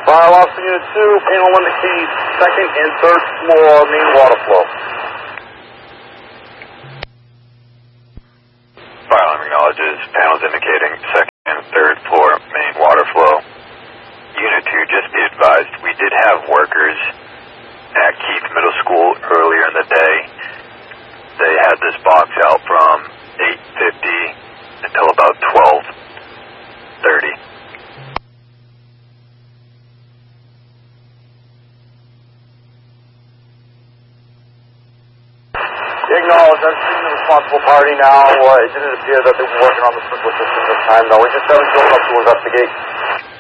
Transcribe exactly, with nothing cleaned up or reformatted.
Fire Officer Unit two, panel indicates second and third floor main water flow. Fire alarm acknowledges panels indicating second and third floor main water flow. Unit two, just be advised, we did have workers at Keith Middle School earlier in the day. They had this box out from eight fifty until about twelve thirty. Acknowledge, I'm seeing the responsible party now. Uh, it didn't appear that they were working on the sprinkler system this time, though. We just haven't shown up to investigate.